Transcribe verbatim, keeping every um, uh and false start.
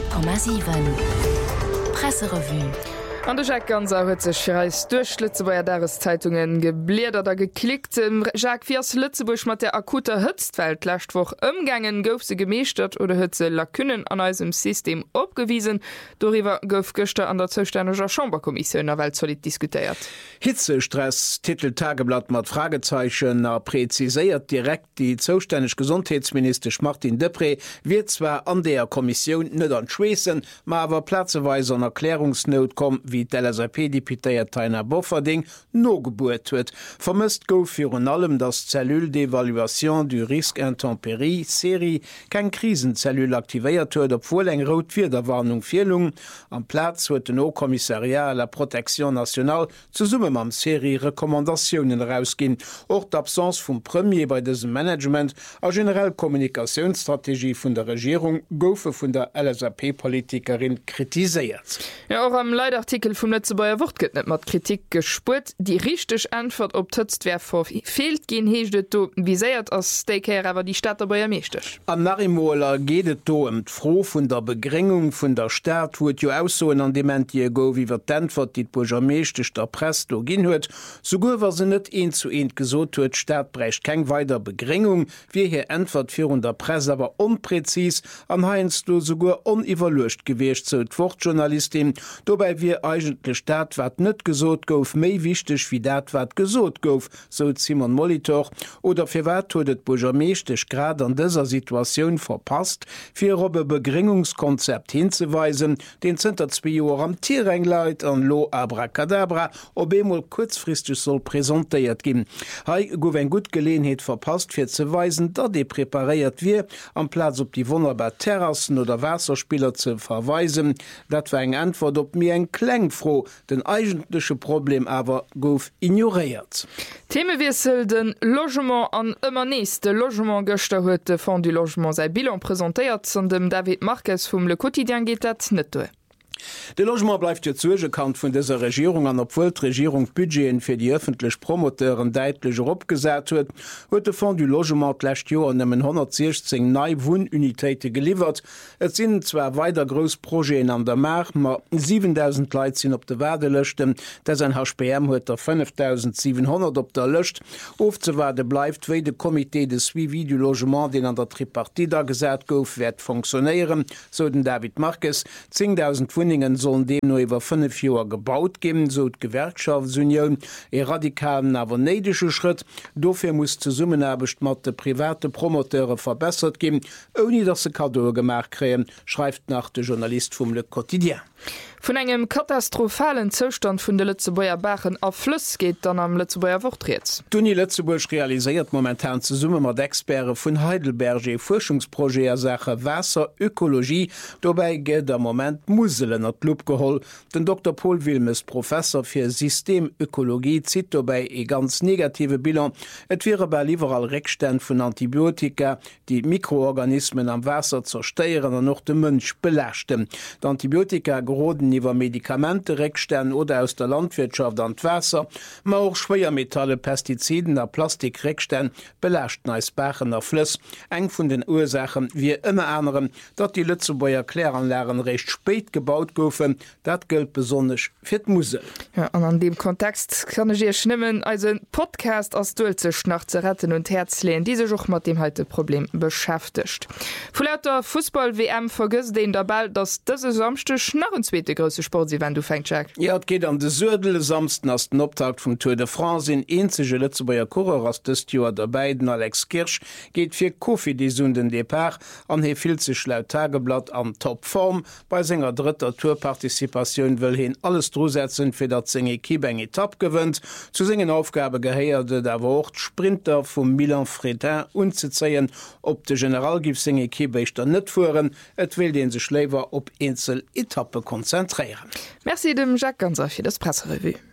Komma sieben Presserevue. An der Jack ganz huet sech fir als duch Lützebauer Dareszeitungen gebläert oder geklickt. Jacques Fiers Lützebusch mat der akuter Hëtzwelt lächtwoch ëmgangen gouf se gemeeschtert oder huet se Lakünnen an eusem System opgewiesen. Doriwer gouf Göchte an der Zostänneger Chamberkommission der Welt solid diskutiert. Hitzestress, Titel Tageblatt mat Fragezeichen er präziséiert direkt die zostännesch Gesundheitsminister Martin Depré wird zwar an der Kommission net an Schweessen, ma awer platzeweise an Erklärungsnot kom wie d' L S A P-Deputéiert Tainer Bofferding no gebuet huet. Vermëst gouf fir an allem das Zellul d'Evaluation du Risque Intempérie Serie kein Krisenzellul aktivéiert huet, obwohl eng Rot fir der Warnung Fielung am Platz huet den O-Kommissariat la Protection National zu Summe am Serie Rekommandationen rausgin. Och d'Absence vum Premier bei diesem Management a generell Kommunikationsstrategie vun der Regierung goufe vun der L S A P-Politikerin kritiséiert. Ja, auch am Leitartikel vum Lützebauer Wort gëtt net mat Kritik gespurt. Die richteg Antwort op Tëtztwer vor fehlt gin heecht do wie séiert ass Steakhair awer die Stadt dabei meeschtech. An Narimoler gehtt do em froh vun der Begringung vun der Staat huet jo aussoen an dement je go wiewer d'Antwort dit Boger meeschtech der Press do ginn huet, so gower se net een zu een gesot huet Staat brecht keng weiter Begringung, wie hier Antwort fir der Presse awer unpräzis an heinst du sogur uniwwerlucht gewecht zo d'Wortjournalistin, dobei wie eigentlich Staat wat net gesot gouf méi wichtig wie dat wat gesot gouf, so Simon Molitor, oder fir wat huet Boger meeschtech grad an dieser Situation verpasst, fir op e Begringungskonzept hinzuweisen, den Zterzwe Joer am Tierrengleit an Lo Abracadabra ob emol kurzfristig soll präsentéiert gin. Hei gouf en gut Geleenheet verpasst fir ze weisen, dat de prepariert wie am Platz op die wunderbar Terrassen oder Wasserspieler ze verweisen, dat war eng Antwort op mir eng klengfroh, den eigentliche Problem aber gouf ignoriert. Themewissel den Logement an ëmmer nächste Logement Göster huete von du Logement sei Bilan präsentiert, son dem David Marquez vum Le Quotidien geht dat net doe. De Logement bleibt ja zugekant vun dieser Regierung an obwohl Regierung Budgeten fir die öffentlich Promoteuren deitlicher opgesät huet, huet de Fonds du Logement lächt Joer nemmmen hundertsechzehn nei Wohnunitéite geliefert. Et sinn zwar weiter Großprojekten an der Mar, ma siebentausend Leiit sinn op de Werde löschten, dats ein H P M huet der fünftausendsiebenhundert op der löscht. Ofzewerde bleibt wéi de Komitee de Suivi du Logement, den an der Tripartida gesät gouf, werd funktionieren, so den David Marquez zehntausend Wohnungen sollen dem nur über fünf Jahre gebaut geben, so die Gewerkschaftsunion, e radikalen, aber neidische Schritt. Dafür muss zu Summenarbeit mit den privaten Promoteure verbessert geben, ohne dass sie Kado gemacht kriegen, schreibt nach der Journalist vom Le Quotidien. Von engem katastrophalen Zustand vun de Lützebauer Bachen a Fluss geht dann am Lützebauer Wortreets. Duni Lützeburg realisiert momentan zu Summe mat Experte vun Heidelberger Forschungsprojekt Sache Wasserökologie. Dabei geht der Moment Muselen at Lup geholl. Den Doktor Paul Wilmes, Professor für Systemökologie, zieht dabei e ganz negative Bilan. Et wäre bei liberal Rückstand von Antibiotika, die Mikroorganismen am Wasser zerstören und noch den Mensch belaschten. Die Antibiotika geroden iwwer Medikamente Reckstern oder aus der Landwirtschaft an Wasser, ma auch Schwermetalle, Pestiziden a Plastikreckstern belächten als Bachener Flüss. Eng vun den Ursachen wie immer anderem, dat die Lützebauer Kläranlagen recht spät gebaut goufen, dat gilt besonders fir d Musel. Ja, und an dem Kontext kann ich ihr schnimmen, also ein Podcast aus Dulzech nach zu retten und Herz lehnen, diese Joch mit dem heute Problem beschäftigt. Vor lauter Fußball-W M vergisst den der Ball, dass diese Samstag nach dem zweiten große Sportevent du fängst, Jack. Ja, es geht an de Sürdele samsten as den Optakt vom Tour de France in enzege Lützebauer Kurer as des Jahr der beiden Alex Kirsch geht fir Kofi die Sunden Depart an he viel ze laut Tageblatt an Topform. Bei senger dritter Tourpartizipation will hin alles drosetzen fir dat senge Kibeng Etapp gewinnt. Zu singen Aufgabe geheierte der Wort Sprinter vom Milan Fredin unzuzeien, ob de Generalgif senge Kibeichter net fuhren, et will den se Schläver op Insel Etappe konzentrieren. Merci dem Jacques Ganser für das Presserevue.